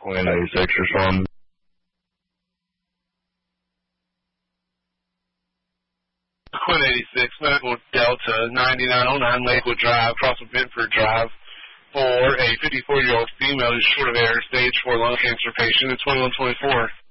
Quinn 86 respond. Quinn 86, Medical Delta 9909 Lakewood Drive, across from Benford Drive, for a 54-year-old female who's short of air, stage 4 lung cancer patient at 2124.